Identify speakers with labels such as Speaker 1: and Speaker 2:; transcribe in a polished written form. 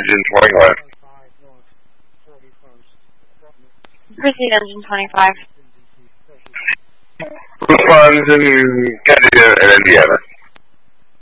Speaker 1: Engine 25.
Speaker 2: Proceed, Engine 25.
Speaker 1: Responds in Canada and Indiana.